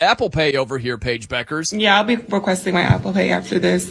Apple Pay over here, Paige Beckers. Yeah, I'll be requesting my Apple Pay after this.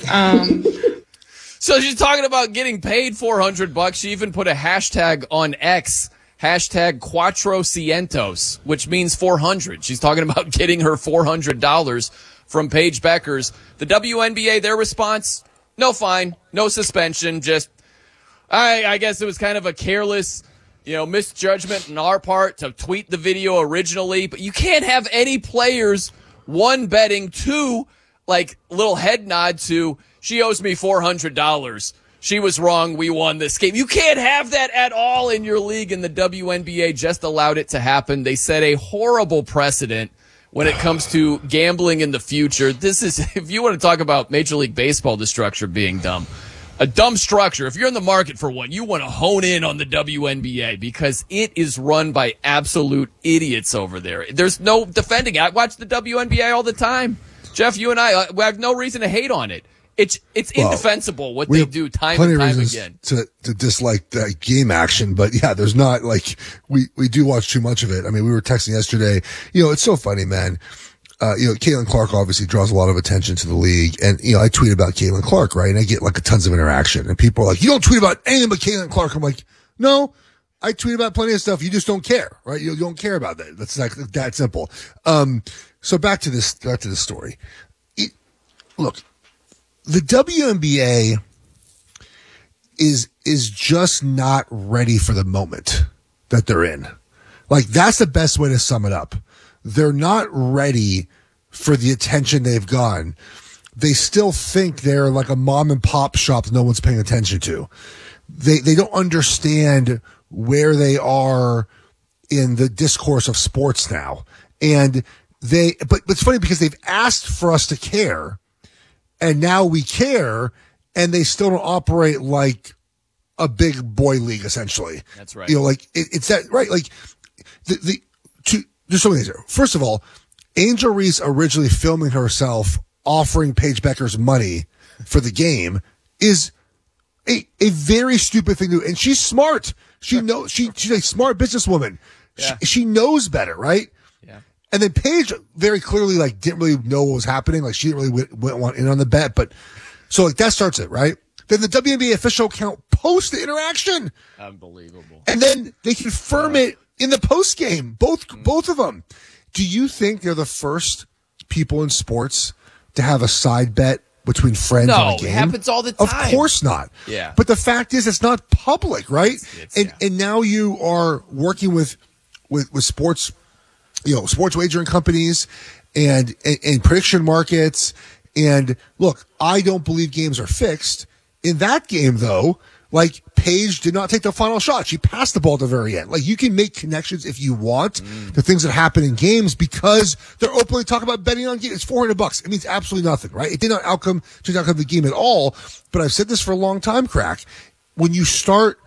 So she's talking about getting paid $400. She even put a hashtag on X, hashtag Cuatrocientos, which means 400. She's talking about getting her $400 from Paige Beckers. The WNBA, their response, no fine, no suspension, just, I guess it was kind of a careless, misjudgment on our part to tweet the video originally, but you can't have any players, one, betting, two, like little head nod to, she owes me $400. She was wrong. We won this game. You can't have that at all in your league, and the WNBA just allowed it to happen. They set a horrible precedent when it comes to gambling in the future. This is, if you want to talk about Major League Baseball, the structure being dumb, a dumb structure. If you're in the market for one, you want to hone in on the WNBA because it is run by absolute idiots over there. There's no defending it. I watch the WNBA all the time. Jeff, you and I have no reason to hate on it. It's indefensible what they do time and time again. To dislike that game action, but yeah, there's not like we do watch too much of it. I mean, we were texting yesterday. It's so funny, man. Caitlin Clark obviously draws a lot of attention to the league, and I tweet about Caitlin Clark, right? And I get like tons of interaction, and people are like, "You don't tweet about anything but Caitlin Clark." I'm like, "No, I tweet about plenty of stuff. You just don't care, right? You don't care about that. That's like that simple." So back to this story. Look. The WNBA is just not ready for the moment that they're in. Like, that's the best way to sum it up. They're not ready for the attention they've gotten. They still think they're like a mom and pop shop that no one's paying attention to. They don't understand where they are in the discourse of sports now. And but it's funny because they've asked for us to care. And now we care, and they still don't operate like a big boy league, essentially. That's right. It's that, right? Like, there's so many things here. First of all, Angel Reese originally filming herself offering Paige Beckers money for the game is a very stupid thing to do. And she's smart. She's a smart businesswoman. Yeah. She knows better, right? Yeah. And then Paige very clearly didn't really know what was happening. Like, she didn't really want in on the bet. But so that starts it, right? Then the WNBA official account posts the interaction. Unbelievable. And then they confirm it in the post game. Both of them. Do you think they're the first people in sports to have a side bet between friends on a game? No, it happens all the time. Of course not. Yeah. But the fact is, it's not public, right? And now you are working with sports. Sports wagering companies and prediction markets. And look, I don't believe games are fixed. In that game, though, Paige did not take the final shot. She passed the ball at the very end. You can make connections if you want to things that happen in games because they're openly talking about betting on games. It's $400. It means absolutely nothing, right? It did not change the outcome of the game at all. But I've said this for a long time, Crack. When you start,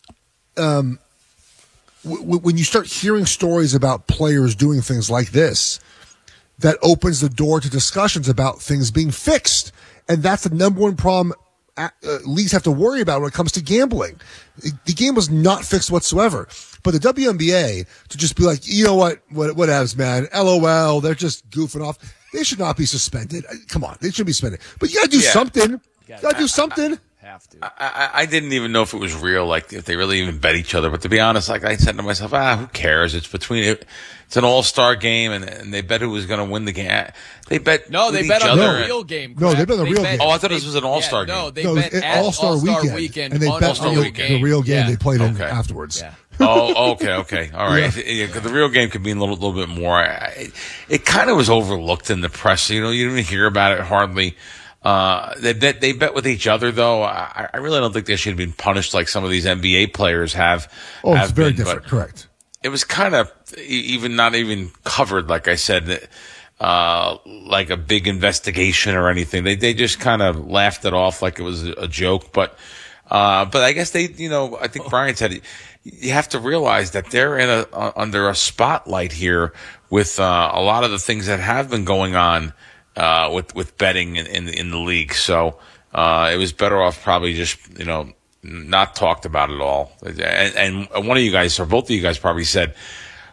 when you start hearing stories about players doing things like this, that opens the door to discussions about things being fixed. And that's the number one problem leagues have to worry about when it comes to gambling. The game was not fixed whatsoever. But the WNBA, to just be like, you know what else, man? LOL, they're just goofing off. They should not be suspended. Come on, they shouldn't be suspended. But you gotta do something. You gotta do something. Have to. I didn't even know if it was real, if they really even bet each other. But to be honest, I said to myself, who cares? It's an all-star game, and they bet who was going to win the game. They bet they bet on the real game. No, they bet on the real game. Oh, I thought this was an all-star game. No, they bet at All-Star Weekend, and they bet on the real game they played in afterwards. Yeah. Oh, okay. All right. Yeah. The real game could be a little bit more. It kind of was overlooked in the press. You didn't even hear about it hardly. They bet with each other, though. I really don't think they should have been punished like some of these NBA players have. Oh, it's very different. Correct. It was kind of not even covered, like I said, like a big investigation or anything. They just kind of laughed it off like it was a joke. But I guess I think Brian said you have to realize that they're under a spotlight here with a lot of the things that have been going on with betting in the league. So it was better off probably just not talked about at all. And one of you guys, or both of you guys, probably said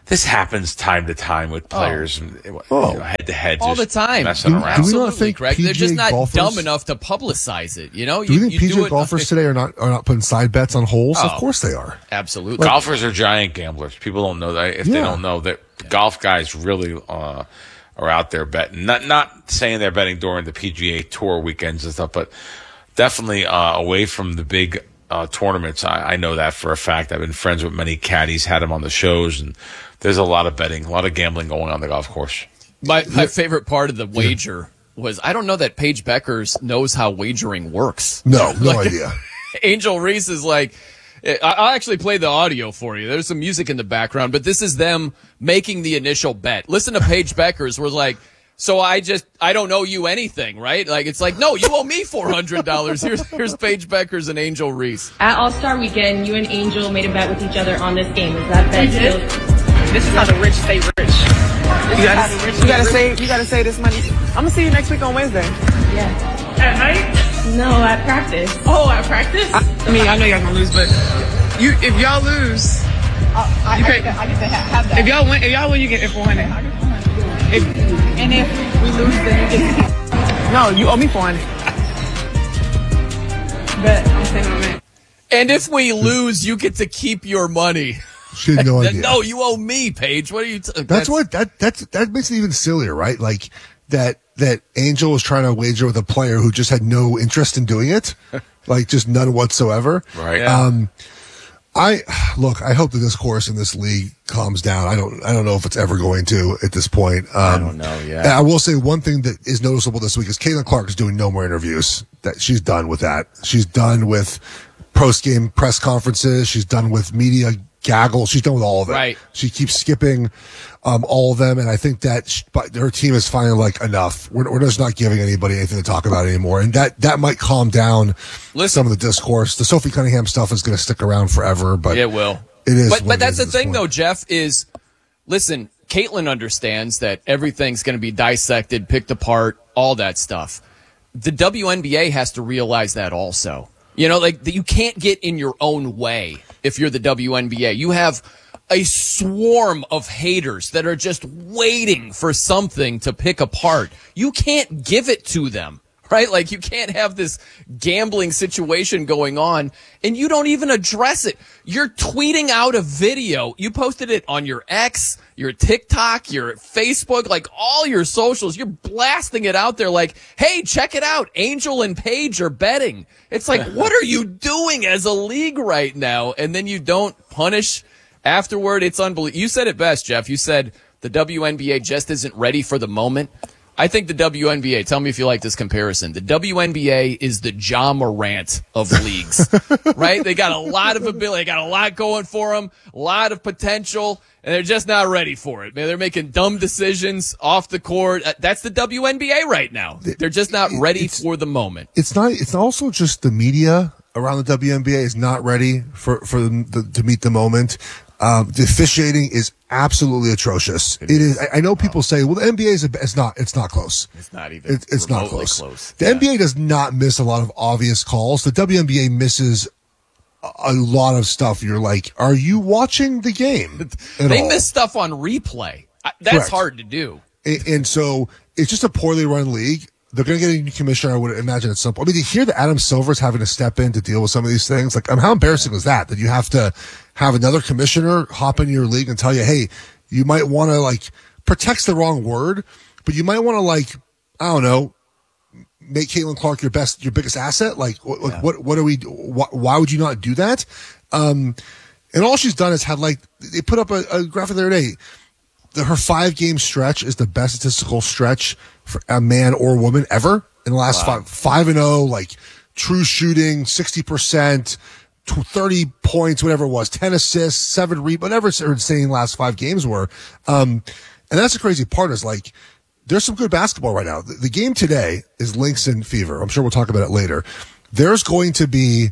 This happens time to time with players head to head all the time. messing around. Do we not think Greg, they're just PGA not golfers- dumb enough to publicize it. You know, Do you think you do PGA it- golfers today are not putting side bets on holes? Of Oh. course they are. Absolutely. Golfers are giant gamblers. People don't know that. If they don't know that, golf guys really are out there betting. Not saying they're betting during the PGA Tour weekends and stuff, but definitely away from the big tournaments. I know that for a fact. I've been friends with many caddies, had them on the shows, and there's a lot of betting, a lot of gambling going on the golf course. My favorite part of the wager was, I don't know that Paige Beckers knows how wagering works. No Like, idea. Angel Reese is like, I'll actually play the audio for you. There's some music in the background, but this is them making the initial bet. Listen to Paige Beckers. We're like, so I don't owe you anything, right? Like, it's like, no, you owe me $400. Here's Paige Beckers and Angel Reese. At All-Star Weekend, you and Angel made a bet with each other on this game. Is that bet still? This is how the rich stay rich. You gotta save this money. I'm gonna see you next week on Wednesday. Yeah. At night? No, at practice. Oh, at practice? I mean, I know y'all gonna lose, but if y'all lose, I get to have that. if y'all win, you get it 400. And if we lose, then you get to No, you owe me 400. But I'm saying on that. And if we lose, you get to keep your money. She had no idea. No, you owe me, Paige. What are you? That makes it even sillier, right? Like that Angel was trying to wager with a player who just had no interest in doing it, like just none whatsoever. Right. Yeah. I hope the discourse in this league calms down. I don't know if it's ever going to at this point. I don't know. Yeah. And I will say one thing that is noticeable this week is Caitlin Clark is doing no more interviews. That she's done with that. She's done with post-game press conferences. She's done with media gaggle. She's done with all of it. Right. She keeps skipping all of them, and I think that her team is finally like, enough. We're just not giving anybody anything to talk about anymore, and that might calm down some of the discourse. The Sophie Cunningham stuff is going to stick around forever, but It will. It is. But that's the thing, though, Jeff, is, listen, Caitlin understands that everything's going to be dissected, picked apart, all that stuff. The WNBA has to realize that also. You know, like, that you can't get in your own way if you're the WNBA. You have a swarm of haters that are just waiting for something to pick apart. You can't give it to them. Right? Like, you can't have this gambling situation going on and you don't even address it. You're tweeting out a video. You posted it on your X, your TikTok, your Facebook, like all your socials. You're blasting it out there like, hey, check it out. Angel and Paige are betting. It's like, what are you doing as a league right now? And then you don't punish afterward. It's unbelievable. You said it best, Jeff. You said the WNBA just isn't ready for the moment. I think the WNBA, tell me if you like this comparison, the WNBA is the Ja Morant of leagues, right? They got a lot of ability, they got a lot going for them, a lot of potential, and they're just not ready for it. Man, they're making dumb decisions off the court. That's the WNBA right now. They're just not ready for the moment. It's also just the media around the WNBA is not ready for them to meet the moment. The officiating is absolutely atrocious. It is. I know people say, well, the NBA it's not close. It's not even it's not remotely close. The NBA does not miss a lot of obvious calls. The WNBA misses a lot of stuff. You're like, are you watching the game? They miss stuff on replay. That's Correct. hard to do. And so it's just a poorly run league. They're going to get a new commissioner, I would imagine, at some point. I mean, to hear that Adam Silver's having to step in to deal with some of these things, like, how embarrassing is that? That you have to have another commissioner hop into your league and tell you, hey, you might want to, like, protect's the wrong word, but you might want to, like, I don't know, make Caitlin Clark your biggest asset. Like, what are we, why would you not do that? And all she's done is had, like, they put up a graphic the other day. Her 5-game stretch is the best statistical stretch for a man or woman ever in the last 5-0, like true shooting, 60%, 30 points, whatever it was, 10 assists, 7 whatever her insane last 5 games were. And that's the crazy part is, like, there's some good basketball right now. The game today is Lynx and Fever. I'm sure we'll talk about it later. There's going to be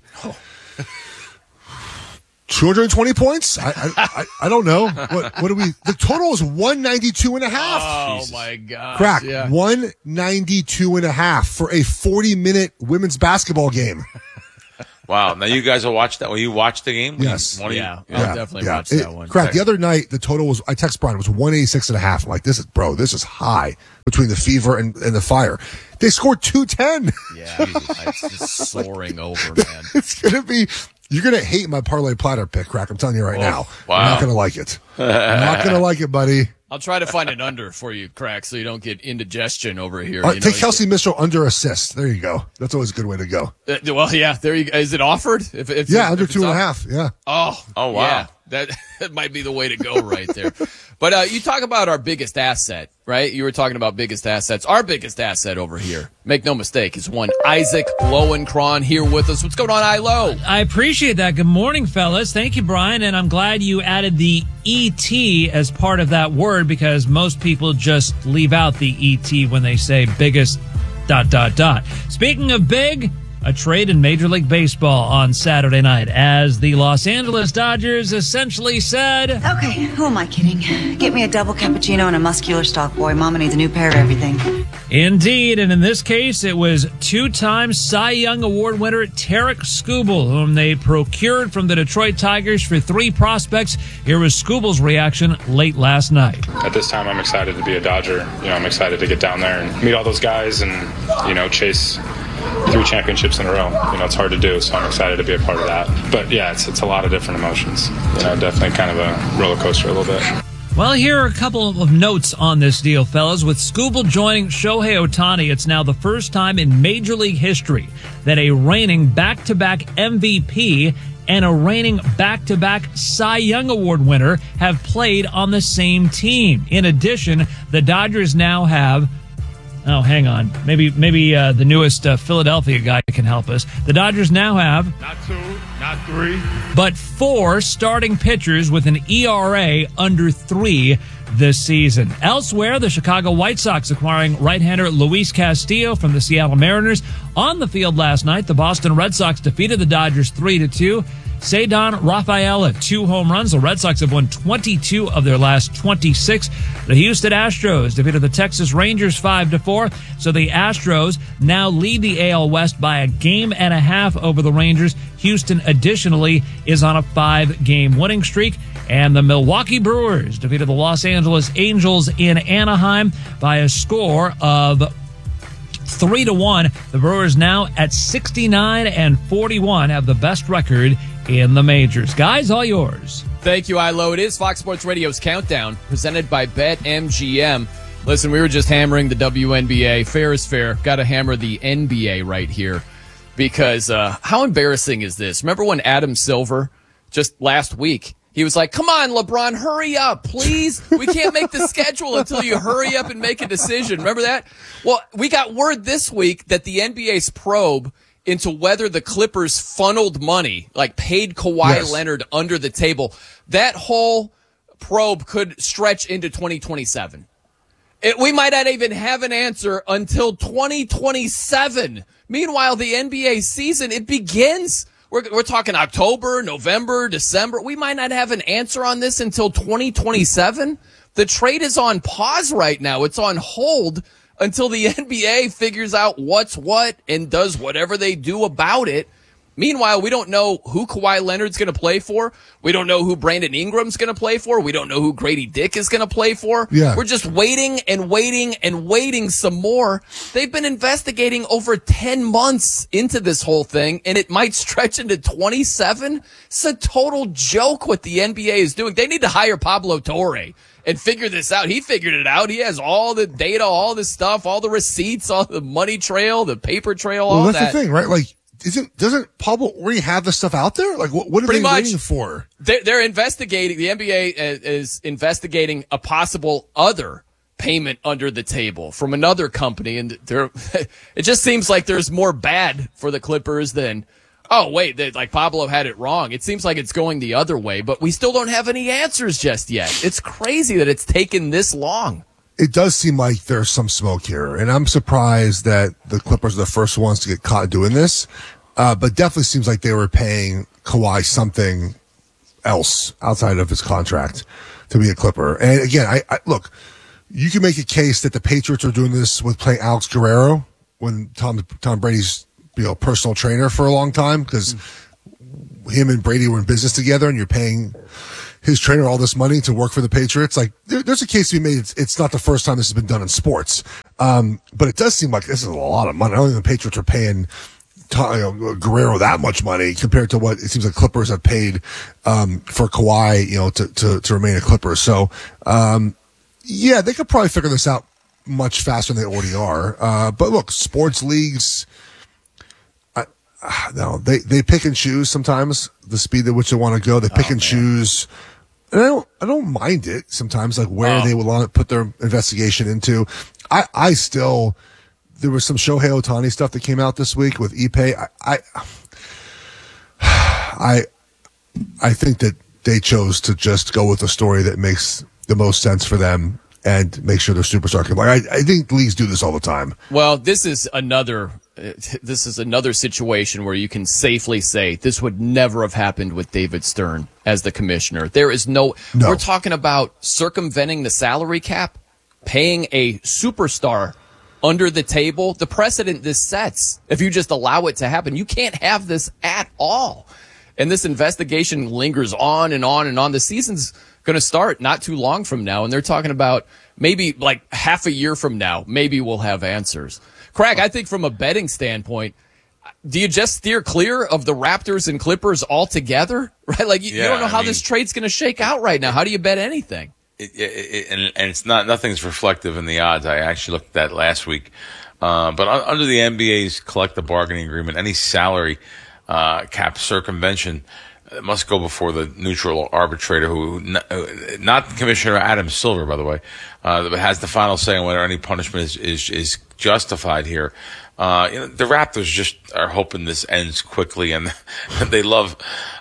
220 points? I don't know. What do we, the total is 192.5. Oh, my God. Crack. Yeah. 192.5 for a 40-minute women's basketball game. Wow. Now you guys will watch that. Will you watch the game? Yes. I'll definitely watch that one. Crack, the other night, the total was, I text Brian, it was 186.5. I'm like, this is high between the Fever and the Fire. They scored 210. Yeah, it's just soaring over, man. It's going to be, you're going to hate my parlay platter pick, Crack. I'm telling you right now. Wow. You're not going to like it. You're not going to like it, buddy. I'll try to find an under for you, Crack, so you don't get indigestion over here. Take Kelsey Mitchell under assist. There you go. That's always a good way to go. Well, yeah, there you go. Is it offered? If under 2.5. Yeah. Oh, wow. Yeah, that might be the way to go right there. But you talk about our biggest asset, right? You were talking about biggest assets. Our biggest asset over here, make no mistake, is one Isaac Lowenkron here with us. What's going on, Ilo? I appreciate that. Good morning, fellas. Thank you, Brian. And I'm glad you added the ET as part of that word, because most people just leave out the ET when they say biggest ... Speaking of big, a trade in Major League Baseball on Saturday night as the Los Angeles Dodgers essentially said, okay, who am I kidding? Get me a double cappuccino and a muscular stock boy. Mama needs a new pair of everything. Indeed, and in this case, it was two-time Cy Young Award winner Tarek Skubal, whom they procured from the Detroit Tigers for 3 prospects. Here was Skubal's reaction late last night. At this time, I'm excited to be a Dodger. I'm excited to get down there and meet all those guys and, chase 3 championships in a row. It's hard to do, so I'm excited to be a part of that. But yeah, it's a lot of different emotions. Definitely kind of a roller coaster a little bit. Well, here are a couple of notes on this deal, fellas. With Skubal joining Shohei Ohtani, it's now the first time in Major League history that a reigning back-to-back MVP and a reigning back-to-back Cy Young Award winner have played on the same team. In addition, the Dodgers now have... Oh, hang on. Maybe the newest Philadelphia guy can help us. The Dodgers now have... Not 2, not 3. But 4 starting pitchers with an ERA under 3 this season. Elsewhere, the Chicago White Sox acquiring right-hander Luis Castillo from the Seattle Mariners. On the field last night, the Boston Red Sox defeated the Dodgers 3-2. Cedar Rafaela, 2 home runs. The Red Sox have won 22 of their last 26. The Houston Astros defeated the Texas Rangers 5-4. So the Astros now lead the AL West by a game and a half over the Rangers. Houston, additionally, is on a 5-game winning streak. And the Milwaukee Brewers defeated the Los Angeles Angels in Anaheim by a score of 3-1. The Brewers now at 69-41 have the best record in the majors. Guys, all yours. Thank you, Ilo. It is Fox Sports Radio's Countdown, presented by BetMGM. Listen, we were just hammering the WNBA. Fair is fair. Got to hammer the NBA right here. Because how embarrassing is this? Remember when Adam Silver, just last week, he was like, come on, LeBron, hurry up, please. We can't make the schedule until you hurry up and make a decision. Remember that? Well, we got word this week that the NBA's probe into whether the Clippers funneled money, like paid Kawhi Leonard under the table, that whole probe could stretch into 2027. We might not even have an answer until 2027. Meanwhile, the NBA season, it begins. We're talking October, November, December. We might not have an answer on this until 2027. The trade is on pause right now. It's on hold until the NBA figures out what's what and does whatever they do about it. Meanwhile, we don't know who Kawhi Leonard's going to play for. We don't know who Brandon Ingram's going to play for. We don't know who Grady Dick is going to play for. Yeah. We're just waiting and waiting and waiting some more. They've been investigating over 10 months into this whole thing, and it might stretch into 27. It's a total joke what the NBA is doing. They need to hire Pablo Torre and figure this out. He figured it out. He has all the data, all the stuff, all the receipts, all the money trail, the paper trail, all that. Well, that's the thing, right? Like, doesn't Pablo already have the stuff out there? Like, what are they waiting for? They're investigating. The NBA is investigating a possible other payment under the table from another company, and it just seems like there's more bad for the Clippers than, oh wait, like Pablo had it wrong. It seems like it's going the other way, but we still don't have any answers just yet. It's crazy that it's taken this long. It does seem like there's some smoke here, and I'm surprised that the Clippers are the first ones to get caught doing this. But definitely seems like they were paying Kawhi something else outside of his contract to be a Clipper. And again, I look, you can make a case that the Patriots are doing this with playing Alex Guerrero when Tom Brady's personal trainer for a long time because him and Brady were in business together, and you're paying his trainer all this money to work for the Patriots. Like, there's a case to be made. It's not the first time this has been done in sports. But it does seem like this is a lot of money. I don't think the Patriots are paying Guerrero that much money compared to what it seems like Clippers have paid for Kawhi, to remain a Clipper. So, yeah, they could probably figure this out much faster than they already are. But look, sports leagues, no, they pick and choose sometimes the speed at which they want to go. They pick and choose. And I don't mind it sometimes, like where they would want to put their investigation into. I still, there was some Shohei Ohtani stuff that came out this week with Ippei. I think that they chose to just go with a story that makes the most sense for them and make sure their superstar can play. I think leagues do this all the time. Well, this is another situation where you can safely say this would never have happened with David Stern as the commissioner. There is no. We're talking about circumventing the salary cap, paying a superstar under the table. The precedent this sets, if you just allow it to happen, you can't have this at all. And this investigation lingers on and on and on. The season's going to start not too long from now, and they're talking about maybe like half a year from now, maybe we'll have answers. Craig, I think from a betting standpoint, do you just steer clear of the Raptors and Clippers altogether? Right? Like you don't know how this trade's going to shake out right now. How do you bet anything? And it's nothing's reflective in the odds. I actually looked at that last week. But under the NBA's collective bargaining agreement, any salary cap circumvention must go before the neutral arbitrator, who not Commissioner Adam Silver, by the way, but has the final say on whether any punishment is justified here. The Raptors just are hoping this ends quickly, and they love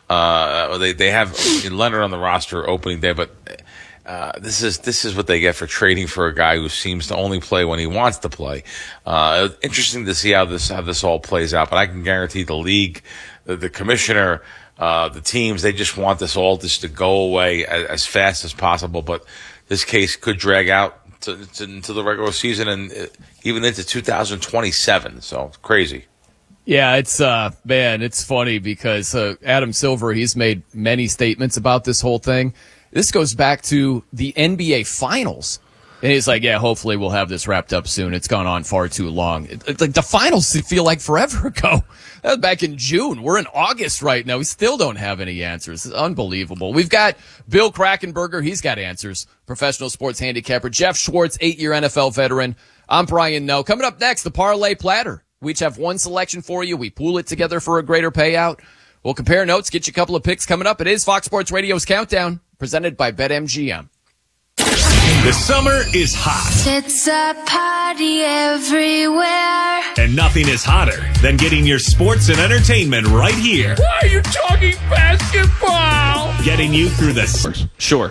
they have Leonard on the roster opening day, but this is what they get for trading for a guy who seems to only play when he wants to play. Interesting to see how this all plays out, but I can guarantee the league, the commissioner, the teams, they just want this all just to go away as fast as possible. But this case could drag out into the regular season and even into 2027. So it's crazy. Yeah, it's funny because Adam Silver, he's made many statements about this whole thing. This goes back to the NBA Finals. And he's like, yeah, hopefully we'll have this wrapped up soon. It's gone on far too long. Like the finals feel like forever ago. That was back in June. We're in August right now. We still don't have any answers. It's unbelievable. We've got Bill Krackomberger. He's got answers. Professional sports handicapper. Jeff Schwartz, 8-year NFL veteran. I'm Brian Noe. Coming up next, the Parlay Platter. We each have one selection for you. We pool it together for a greater payout. We'll compare notes, get you a couple of picks coming up. It is Fox Sports Radio's Countdown, presented by BetMGM. The summer is hot. It's a party everywhere. And nothing is hotter than getting your sports and entertainment right here. Why are you talking basketball? Getting you through the... Sure.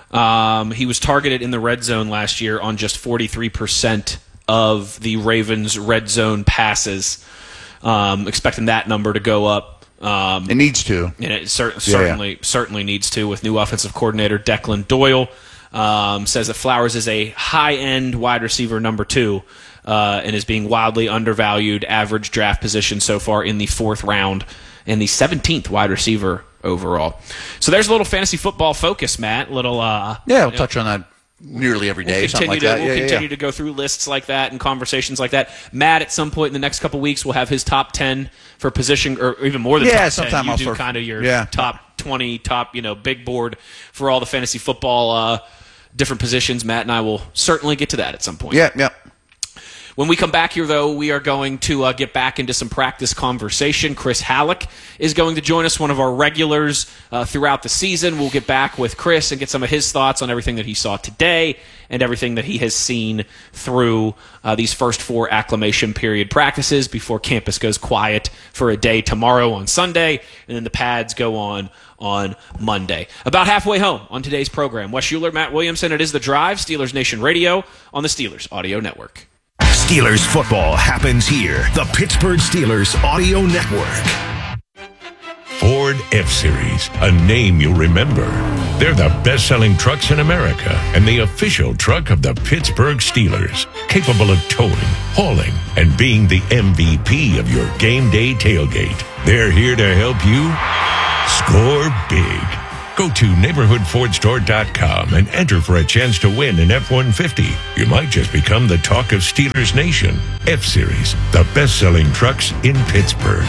He was targeted in the red zone last year on just 43% of the Ravens' red zone passes. Expecting that number to go up. It needs to. And it certainly needs to with new offensive coordinator Declan Doyle. Says that Flowers is a high-end wide receiver number 2 and is being wildly undervalued, average draft position so far in the 4th round, and the 17th wide receiver overall. So there's a little fantasy football focus, Matt. We'll touch on that nearly every day. We'll continue to go through lists like that and conversations like that. Matt, at some point in the next couple weeks, will have his top 10 for position, or even more than top 10. Sometime You do kind of your top 20, top big board for all the fantasy football different positions. Matt and I will certainly get to that at some point. Yeah. When we come back here, though, we are going to get back into some practice conversation. Chris Halleck is going to join us, one of our regulars throughout the season. We'll get back with Chris and get some of his thoughts on everything that he saw today and everything that he has seen through these first 4 acclimation period practices before campus goes quiet for a day tomorrow on Sunday, and then the pads go on Monday. About halfway home on today's program, Wes Schuler, Matt Williamson. It is The Drive, Steelers Nation Radio on the Steelers Audio Network. Steelers football happens here. The Pittsburgh Steelers Audio Network. Ford F-Series, a name you'll remember. They're the best-selling trucks in America and the official truck of the Pittsburgh Steelers, capable of towing, hauling, and being the MVP of your game day tailgate. They're here to help you score big. Go to neighborhoodfordstore.com and enter for a chance to win an F-150. You might just become the talk of Steelers Nation. F-Series, the best-selling trucks in Pittsburgh.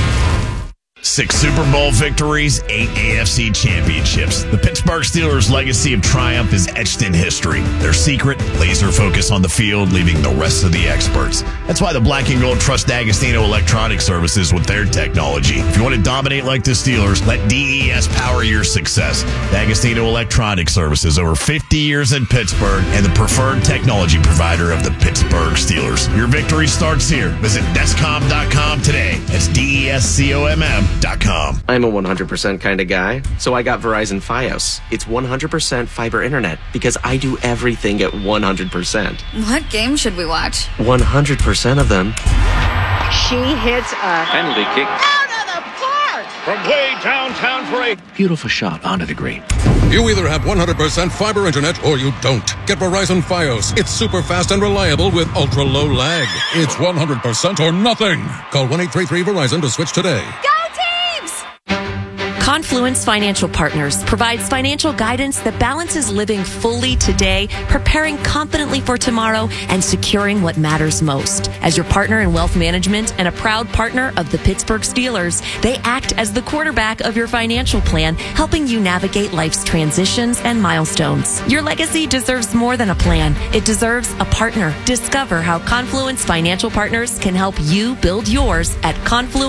6 Super Bowl victories, 8 AFC championships. The Pittsburgh Steelers' legacy of triumph is etched in history. Their secret, laser focus on the field, leaving the rest of the experts. That's why the Black and Gold trust D'Agostino Electronic Services with their technology. If you want to dominate like the Steelers, let DES power your success. D'Agostino Electronic Services, over 50 years in Pittsburgh, and the preferred technology provider of the Pittsburgh Steelers. Your victory starts here. Visit Descom.com today. That's DESCOMM.com. I'm a 100% kind of guy, so I got Verizon Fios. It's 100% fiber internet because I do everything at 100%. What game should we watch? 100% of them. She hits a penalty kick out of the park from way downtown for a beautiful shot onto the green. You either have 100% fiber internet or you don't. Get Verizon Fios. It's super fast and reliable with ultra low lag. It's 100% or nothing. Call 1-833-VERIZON to switch today. Go Teams! Confluence Financial Partners provides financial guidance that balances living fully today, preparing confidently for tomorrow, and securing what matters most. As your partner in wealth management and a proud partner of the Pittsburgh Steelers, they act as the quarterback of your financial plan, helping you navigate life's transitions and milestones. Your legacy deserves more than a plan. It deserves a partner. Discover how Confluence Financial Partners can help you build yours at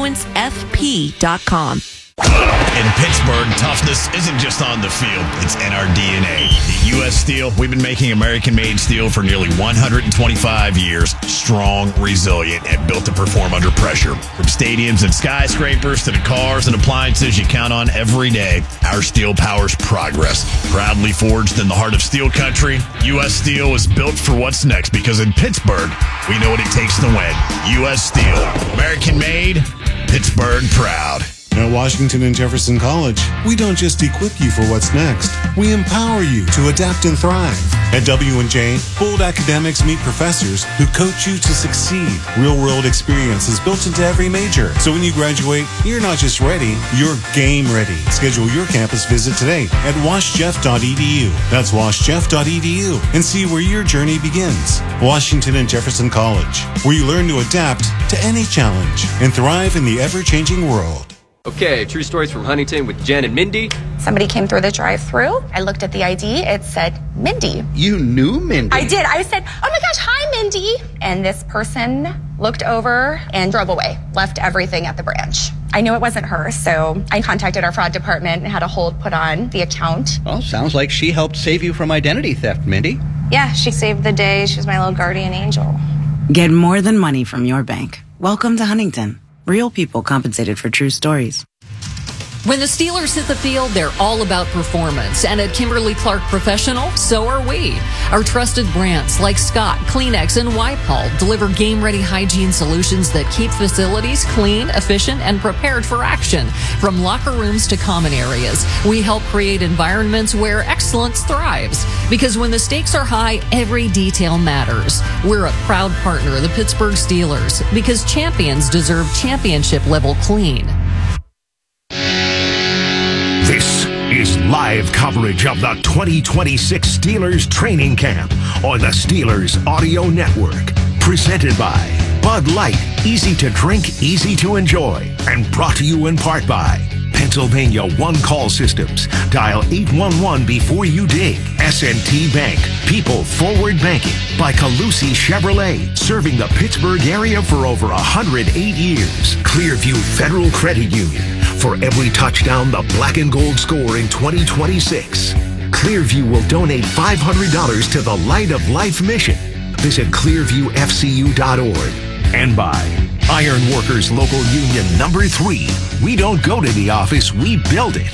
confluencefp.com. In Pittsburgh, toughness isn't just on the field, it's in our DNA. At U.S. Steel, we've been making American-made steel for nearly 125 years. Strong, resilient, and built to perform under pressure. From stadiums and skyscrapers to the cars and appliances you count on every day, our steel powers progress. Proudly forged in the heart of steel country, U.S. Steel is built for what's next because in Pittsburgh, we know what it takes to win. U.S. Steel, American-made, Pittsburgh proud. At Washington and Jefferson College, we don't just equip you for what's next. We empower you to adapt and thrive. At W&J, bold academics meet professors who coach you to succeed. Real-world experience is built into every major. So when you graduate, you're not just ready, you're game ready. Schedule your campus visit today at washjeff.edu. That's washjeff.edu and see where your journey begins. Washington and Jefferson College, where you learn to adapt to any challenge and thrive in the ever-changing world. Okay, true stories from Huntington with Jen and Mindy. Somebody came through the drive-thru. I looked at the ID. It said Mindy. You knew Mindy? I did. I said, oh my gosh, hi, Mindy. And this person looked over and drove away, left everything at the branch. I knew it wasn't her, so I contacted our fraud department and had a hold put on the account. Well, sounds like she helped save you from identity theft, Mindy. Yeah, she saved the day. She was my little guardian angel. Get more than money from your bank. Welcome to Huntington. Real people compensated for true stories. When the Steelers hit the field, they're all about performance. And at Kimberly-Clark Professional, so are we. Our trusted brands like Scott, Kleenex, and Wipe-All deliver game-ready hygiene solutions that keep facilities clean, efficient, and prepared for action. From locker rooms to common areas, we help create environments where excellence thrives. Because when the stakes are high, every detail matters. We're a proud partner of the Pittsburgh Steelers because champions deserve championship-level clean. This is live coverage of the 2026 Steelers training camp on the Steelers Audio Network. Presented by Bud Light, easy to drink, easy to enjoy. And brought to you in part by Pennsylvania One Call Systems. Dial 811 before you dig. S&T Bank, people forward banking. By Calusi Chevrolet, serving the Pittsburgh area for over 108 years. Clearview Federal Credit Union. For every touchdown the black and gold score in 2026, Clearview will donate $500 to the Light of Life mission. Visit clearviewfcu.org. And by Iron Workers Local Union Number 3. We don't go to the office, we build it.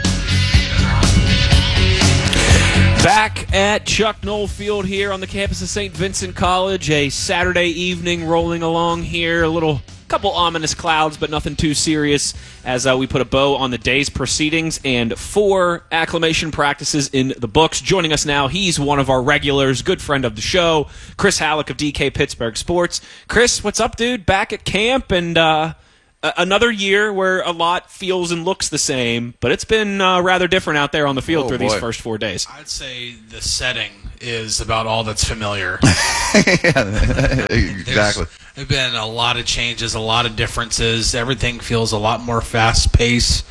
Back at Chuck Noll Field here on the campus of St. Vincent College, a Saturday evening rolling along here, a little couple ominous clouds, but nothing too serious as we put a bow on the day's proceedings and 4 acclimation practices in the books. Joining us now, he's one of our regulars, good friend of the show, Chris Halleck of DK Pittsburgh Sports. Chris, what's up, dude? Back at camp and another year where a lot feels and looks the same, but it's been rather different out there on the field these first 4 days. I'd say the setting is about all that's familiar. Exactly. There's been a lot of changes, a lot of differences. Everything feels a lot more fast-paced.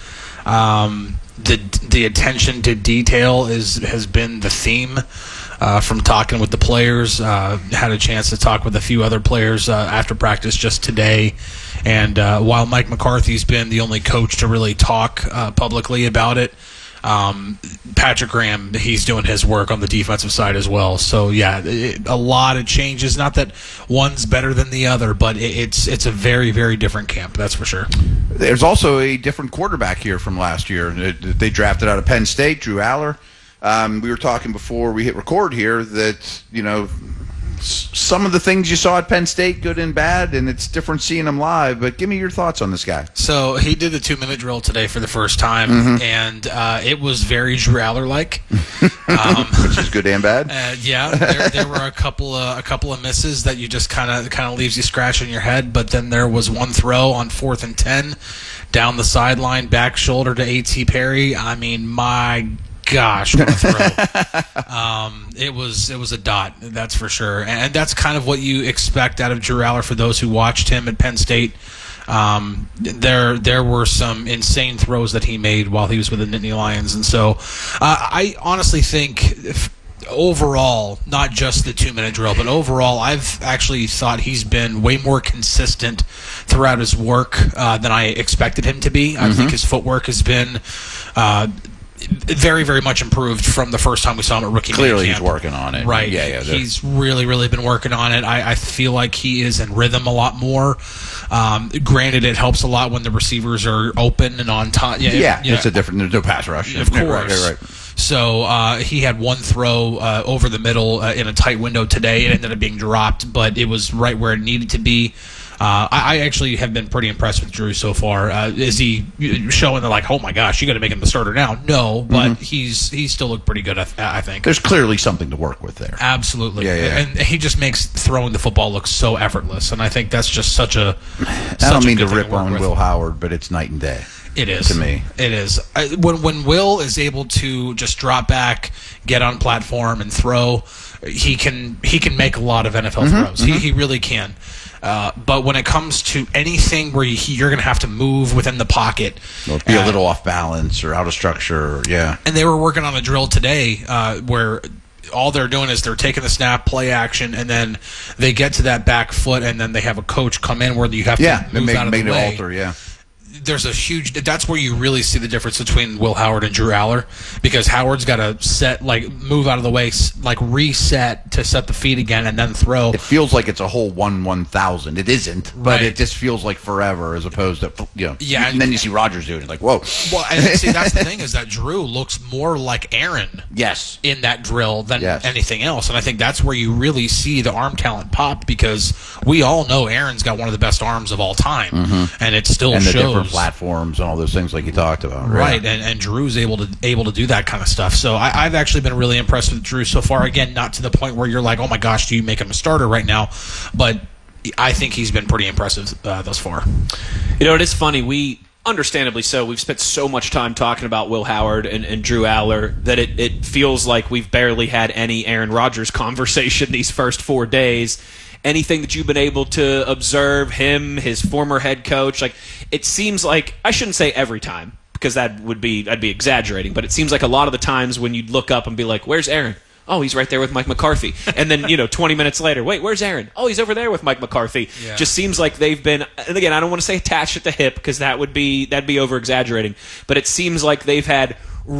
The attention to detail has been the theme from talking with the players. Had a chance to talk with a few other players after practice just today. And while Mike McCarthy's been the only coach to really talk publicly about it, Patrick Graham, he's doing his work on the defensive side as well. So, yeah, a lot of changes. Not that one's better than the other, but it's a very, very different camp, that's for sure. There's also a different quarterback here from last year. They drafted out of Penn State, Drew Aller. We were talking before we hit record here that, some of the things you saw at Penn State, good and bad, and it's different seeing them live. But give me your thoughts on this guy. So he did the 2-minute drill today for the first time, and it was very Drew Aller-like, which is good and bad. There were a couple of misses that you just kind of leaves you scratching your head. But then there was one throw on 4th and 10 down the sideline, back shoulder to A.T. Perry. I mean, my gosh, what a throw. It was a dot, that's for sure. And that's kind of what you expect out of Drew Aller for those who watched him at Penn State. There were some insane throws that he made while he was with the Nittany Lions. And so I honestly think overall, not just the 2-minute drill, but overall, I've actually thought he's been way more consistent throughout his work than I expected him to be. I think his footwork has been very, very much improved from the first time we saw him at rookie Clearly camp. He's working on it. Right. Yeah. He's really, really been working on it. I feel like he is in rhythm a lot more. Granted, it helps a lot when the receivers are open and on time. It's a different. There's no pass rush. Of course. Right. So he had one throw over the middle in a tight window today. It ended up being dropped, but it was right where it needed to be. I actually have been pretty impressed with Drew so far. Is he showing that, like, oh my gosh, you got to make him the starter now? No, but he's still looked pretty good, I think. There's clearly something to work with there. Absolutely. Yeah. And he just makes throwing the football look so effortless, and I think that's just such a I don't mean to rip on with. Will Howard, but it's night and day. It is. To me. It is. When Will is able to just drop back, get on platform, and throw, he can make a lot of NFL throws. He really can. But when it comes to anything where you're going to have to move within the pocket, be a little off balance or out of structure, And they were working on a drill today where all they're doing is they're taking the snap, play action, and then they get to that back foot, and then they have a coach come in where you have to move out of the way. Alter, There's a huge. That's where you really see the difference between Will Howard and Drew Aller, because Howard's got to move out of the way, reset to set the feet again, and then throw. It feels like it's a whole 1/1000. It isn't, but it just feels like forever, as opposed to Yeah, and then you see Rodgers doing it, like whoa. Well, and see, that's the thing, is that Drew looks more like Aaron. Yes. In that drill than anything else, and I think that's where you really see the arm talent pop, because we all know Aaron's got one of the best arms of all time, and it still and shows. The different platforms and all those things like you talked about. Right, and Drew's able to do that kind of stuff. So I've actually been really impressed with Drew so far. Again, not to the point where you're like, oh my gosh, do you make him a starter right now? But I think he's been pretty impressive thus far. It is funny. We, understandably so, we've spent so much time talking about Will Howard and Drew Aller that it feels like we've barely had any Aaron Rodgers conversation these first 4 days. Anything that you've been able to observe, him, his former head coach, it seems like, I shouldn't say every time, because I'd be exaggerating, but it seems like a lot of the times when you'd look up and be like, where's Aaron? Oh, he's right there with Mike McCarthy. And then, 20 minutes later, wait, where's Aaron? Oh, he's over there with Mike McCarthy. Yeah. Just seems like they've been, and again, I don't want to say attached at the hip, because that'd be over exaggerating, but it seems like they've had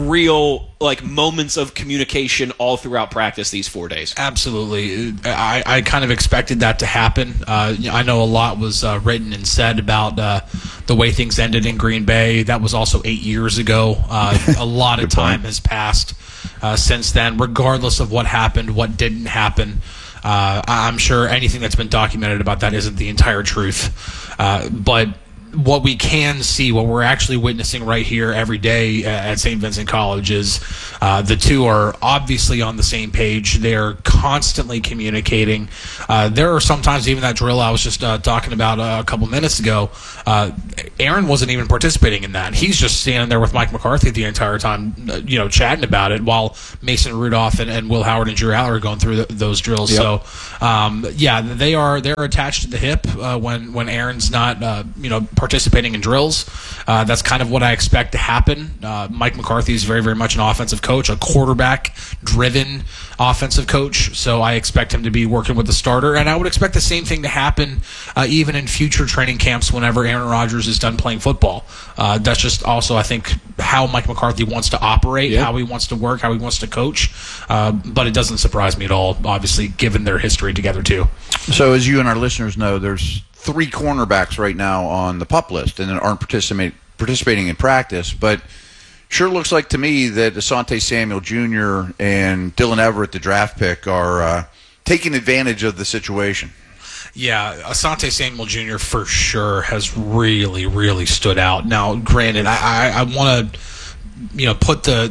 real moments of communication all throughout practice these 4 days. Absolutely. I kind of expected that to happen. I know a lot was written and said about the way things ended in Green Bay. That was also 8 years ago. A lot of time has passed since then, regardless of what happened, what didn't happen. I'm sure anything that's been documented about that isn't the entire truth. But what we can see, what we're actually witnessing right here every day at St. Vincent College is the two are obviously on the same page. They're constantly communicating. There are sometimes, even that drill I was just talking about a couple minutes ago, Aaron wasn't even participating in that. He's just standing there with Mike McCarthy the entire time, chatting about it, while Mason Rudolph and Will Howard and Drew Aller are going through those drills. Yep. So, they're attached to the hip when Aaron's not, participating in drills. That's kind of what I expect to happen. Mike McCarthy is very, very much an offensive coach, a quarterback-driven offensive coach, so I expect him to be working with the starter, and I would expect the same thing to happen even in future training camps whenever Aaron Rodgers is done playing football. That's just also, I think, how Mike McCarthy wants to operate, how he wants to work, how he wants to coach, but it doesn't surprise me at all, obviously, given their history together, too. So as you and our listeners know, there's 3 cornerbacks right now on the PUP list and that aren't participating in practice, but sure looks like to me that Asante Samuel Jr. and Dylan Everett, the draft pick, are taking advantage of the situation. Yeah, Asante Samuel Jr. for sure has really, really stood out. Now, granted, I want to put the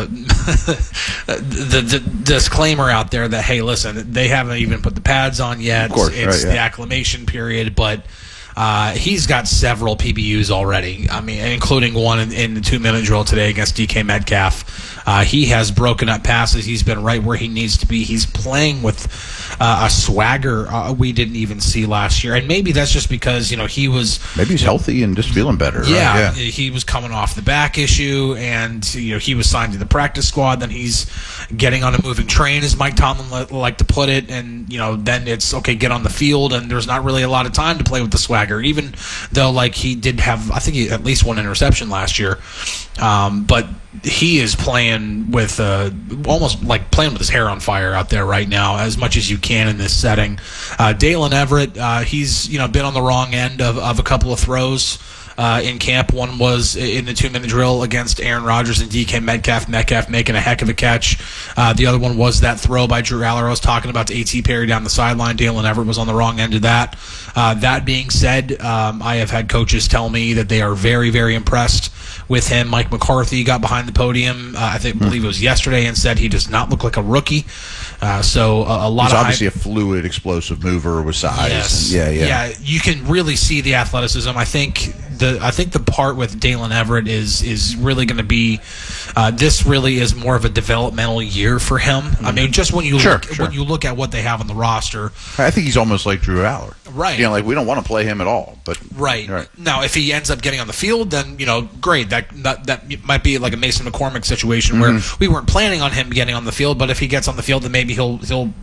disclaimer out there that, hey, listen, they haven't even put the pads on yet. Of course, it's the acclimation period, but he's got several PBUs already. I mean, including one in the 2-minute drill today against DK Metcalf. He has broken up passes. He's been right where he needs to be. He's playing with a swagger we didn't even see last year, and maybe that's just because he was he's healthy and just feeling better. Yeah, right? He was coming off the back issue, and he was signed to the practice squad. Then he's getting on a moving train, as Mike Tomlin like to put it, and then it's okay, get on the field, and there's not really a lot of time to play with the swagger. Even though he did have, I think, at least one interception last year, but he is playing with almost like playing with his hair on fire out there right now, as much as you can in this setting. Dalen Everett, he's been on the wrong end of a couple of throws in camp. One was in the 2-minute drill against Aaron Rodgers and DK Metcalf. Metcalf making a heck of a catch. The other one was that throw by Drew Aller I was talking about to A.T. Perry down the sideline. Dalen Everett was on the wrong end of that. That being said, I have had coaches tell me that they are very, very impressed with him. Mike McCarthy got behind the podium, believe it was yesterday, and said he does not look like a rookie. So a lot He's of obviously a fluid, explosive mover with size. Yes. Yeah. You can really see the athleticism. I think the part with Dalen Everett is really going to be this really is more of a developmental year for him. I mean, just when you look at what they have on the roster, I think he's almost like Drew Aller. Right. We don't want to play him at all. But right. Now, if he ends up getting on the field, then great. That might be like a Mason McCormick situation where we weren't planning on him getting on the field, but if he gets on the field, then maybe he'll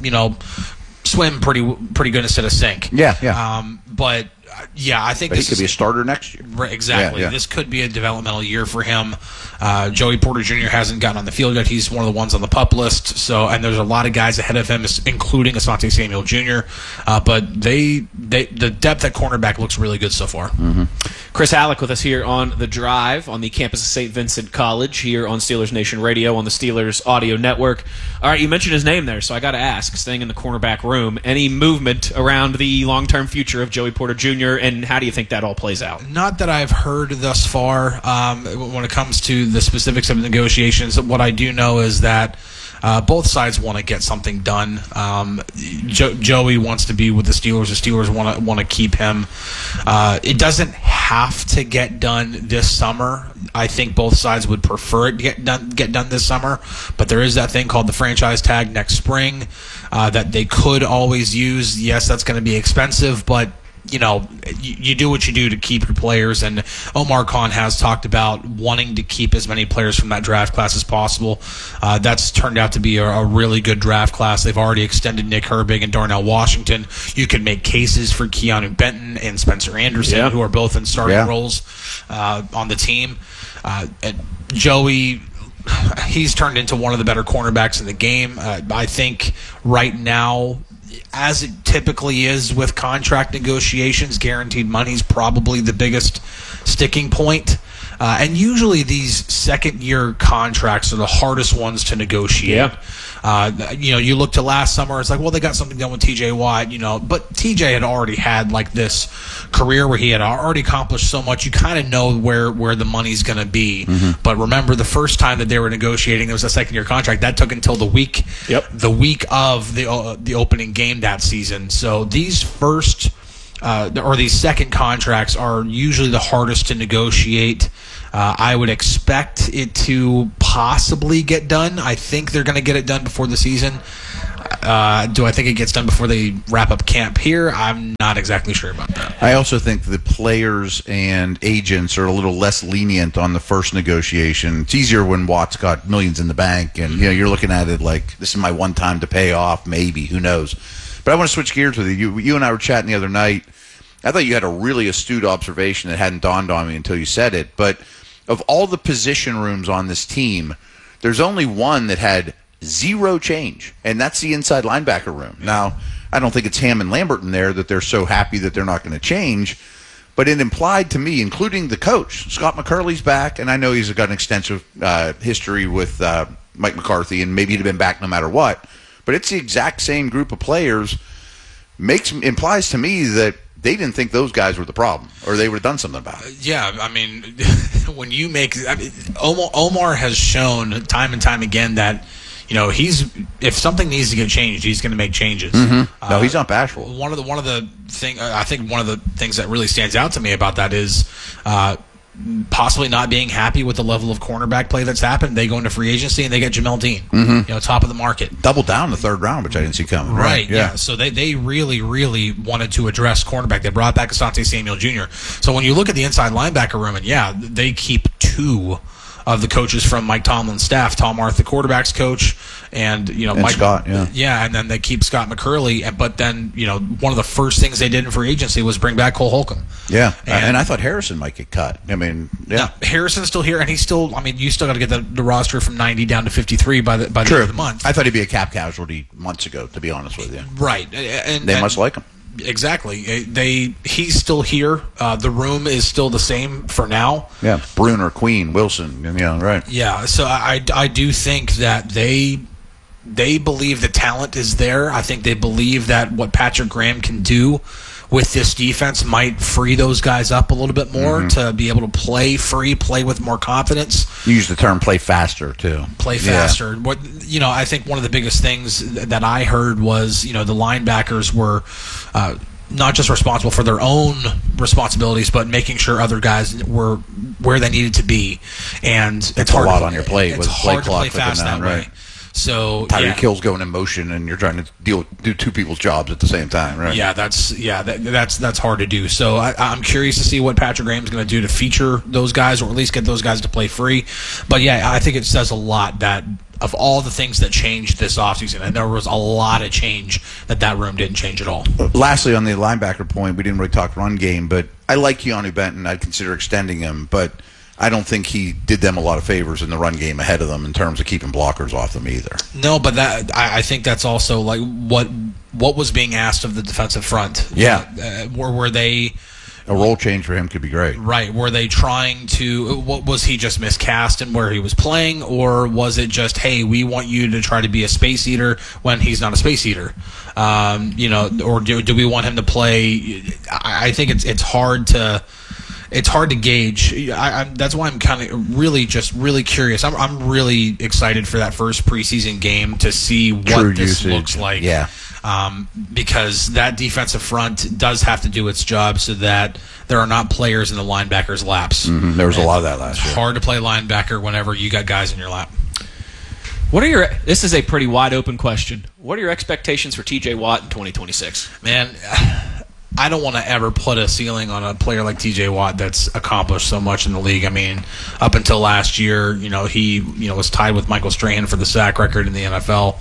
swim pretty good instead of sink. Yeah. But I think he could be a starter next year. Right, exactly. Yeah. This could be a developmental year for him. Joey Porter Jr. hasn't gotten on the field yet. He's one of the ones on the PUP list. So, and there's a lot of guys ahead of him, including Asante Samuel Jr. But the depth at cornerback looks really good so far. Mm-hmm. Chris Halleck with us here on The Drive on the campus of St. Vincent College here on Steelers Nation Radio on the Steelers Audio Network. All right, you mentioned his name there, so I got to ask, staying in the cornerback room, any movement around the long-term future of Joey Porter Jr., and how do you think that all plays out? Not that I've heard thus far when it comes to the specifics of negotiations. What I do know is that both sides want to get something done. Joey wants to be with the Steelers. The Steelers want to keep him. It doesn't have to get done this summer. I think both sides would prefer it to get done this summer. But there is that thing called the franchise tag next spring that they could always use. Yes, that's going to be expensive, but you do what you do to keep your players, and Omar Khan has talked about wanting to keep as many players from that draft class as possible. That's turned out to be a really good draft class. They've already extended Nick Herbig and Darnell Washington. You could make cases for Keanu Benton and Spencer Anderson, who are both in starting roles on the team. And Joey, he's turned into one of the better cornerbacks in the game. I think right now, as it typically is with contract negotiations, guaranteed money is probably the biggest sticking point. And usually these second-year contracts are the hardest ones to negotiate. Yeah. You look to last summer, it's like, well, they got something done with TJ Watt, but TJ had already had like this career where he had already accomplished so much. You kind of know where the money's going to be. Mm-hmm. But remember, the first time that they were negotiating, there was a second-year contract. That took until the week of the opening game that season. So these these second contracts are usually the hardest to negotiate. I would expect it to possibly get done. I think they're going to get it done before the season. Do I think it gets done before they wrap up camp here? I'm not exactly sure about that. I also think the players and agents are a little less lenient on the first negotiation. It's easier when Watt's got millions in the bank, and you're looking at it like, this is my one time to pay off, maybe, who knows. But I want to switch gears with you. You and I were chatting the other night. I thought you had a really astute observation that hadn't dawned on me until you said it. But of all the position rooms on this team, there's only one that had zero change, and that's the inside linebacker room. Now, I don't think it's Ham and Lambert in there that they're so happy that they're not going to change, but it implied to me, including the coach, Scott McCurley's back, and I know he's got an extensive history with Mike McCarthy, and maybe he'd have been back no matter what, but it's the exact same group of players. Implies to me that they didn't think those guys were the problem, or they would have done something about it. Yeah, I mean, when you Omar has shown time and time again that, if something needs to get changed, he's going to make changes. Mm-hmm. No, he's not bashful. One of the things that really stands out to me about that is possibly not being happy with the level of cornerback play that's happened. They go into free agency and they get Jamel Dean, top of the market. Double down the third round, which I didn't see coming. Right, yeah. So they really, really wanted to address cornerback. They brought back Asante Samuel Jr. So when you look at the inside linebacker room, and they keep two of the coaches from Mike Tomlin's staff, Tom Arth, the quarterback's coach, and Mike Scott, and then they keep Scott McCurley. But then one of the first things they did in free agency was bring back Cole Holcomb. Yeah, and I thought Harrison might get cut. I mean, yeah, Harrison's still here, and he's still. I mean, you still got to get the roster from 90 down to 53 by the end of the month. I thought he'd be a cap casualty months ago, to be honest with you. Right, and they must like him. Exactly. He's still here. The room is still the same for now. Yeah, Bruner, Queen, Wilson. Right. Yeah. So I do think that they believe the talent is there. I think they believe that what Patrick Graham can do with this defense might free those guys up a little bit more to be able to play free, play with more confidence. You use the term play faster, too. Play faster. What I think one of the biggest things that I heard was, the linebackers were not just responsible for their own responsibilities, but making sure other guys were where they needed to be. And it's hard a lot on your plate. It's hard to play fast that way. So Tyreek Hill's going in motion, and you're trying to do two people's jobs at the same time, right? Yeah, that's hard to do. So I'm curious to see what Patrick Graham's going to do to feature those guys, or at least get those guys to play free. But yeah, I think it says a lot that of all the things that changed this offseason, and there was a lot of change that room didn't change at all. Lastly, on the linebacker point, we didn't really talk run game, but I like Keanu Benton. I'd consider extending him, but I don't think he did them a lot of favors in the run game ahead of them in terms of keeping blockers off them either. No, but I think that's also like what was being asked of the defensive front. Yeah. Were they... A role change for him could be great. Right. Were they trying to... Was he just miscast in where he was playing, or was it just, hey, we want you to try to be a space eater when he's not a space eater? Or do we want him to play... I think it's hard to... It's hard to gauge. That's why I'm kind of really curious. I'm really excited for that first preseason game to see what this looks like. Yeah. Because that defensive front does have to do its job so that there are not players in the linebackers' laps. Mm-hmm. There was a lot of that last year. It's hard to play linebacker whenever you got guys in your lap. This is a pretty wide open question. What are your expectations for TJ Watt in 2026? Man, I don't want to ever put a ceiling on a player like TJ Watt that's accomplished so much in the league. I mean, up until last year, he was tied with Michael Strahan for the sack record in the NFL.